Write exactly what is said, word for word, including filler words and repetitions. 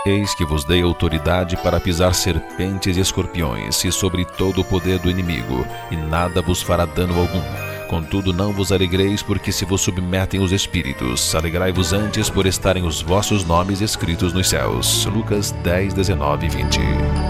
Eis que vos dei autoridade para pisar serpentes e escorpiões, e sobre todo o poder do inimigo, e nada vos fará dano algum. Contudo, não vos alegreis porque se vos submetem os espíritos. Alegrai-vos antes por estarem os vossos nomes escritos nos céus. Lucas dez, dezenove e vinte.